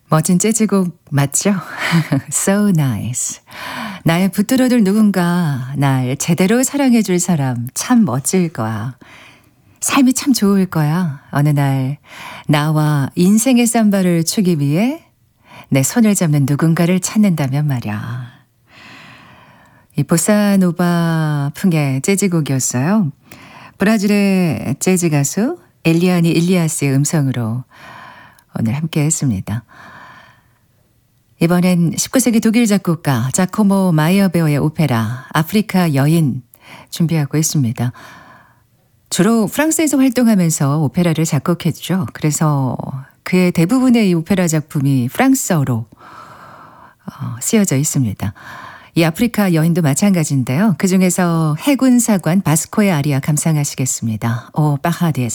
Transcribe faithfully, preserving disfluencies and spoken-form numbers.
멋진 재즈곡 맞죠? So nice. 나의 붙들어둘 누군가 날 제대로 사랑해줄 사람 참 멋질 거야. 삶이 참 좋을 거야. 어느 날 나와 인생의 삼바를 추기 위해 내 손을 잡는 누군가를 찾는다면 말이야. 이 보사노바 풍의 재즈곡이었어요. 브라질의 재즈 가수 엘리아니 일리아스의 음성으로 오늘 함께 했습니다. 이번엔 십구 세기 독일 작곡가 자코모 마이어베어의 오페라 아프리카 여인 준비하고 있습니다. 주로 프랑스에서 활동하면서 오페라를 작곡했죠. 그래서 그의 대부분의 이 오페라 작품이 프랑스어로 어, 쓰여져 있습니다. 이 아프리카 여인도 마찬가지인데요. 그중에서 해군 사관 바스코의 아리아 감상하시겠습니다. 오 파하디에스